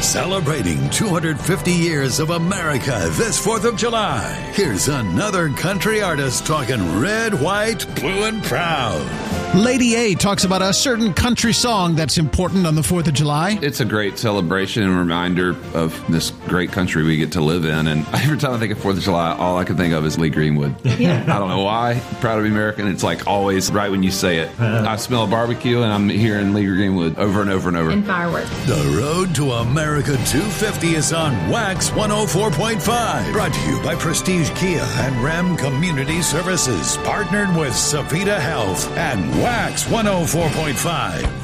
Celebrating 250 years of America this 4th of July. Here's another country artist talking red, white, blue, and proud. Lady A talks about a certain country song that's important on the 4th of July. It's a great celebration and reminder of this great country we get to live in. And every time I think of 4th of July, all I can think of is Lee Greenwood. Yeah. I don't know why. Proud to be American. It's like always right when you say it. I smell a barbecue and I'm hearing Lee Greenwood over and over and over. And fireworks. The road to America 250 is on Wax 104.5. Brought to you by Prestige Kia and Ram Community Services. Partnered with Savita Health and Wax 104.5.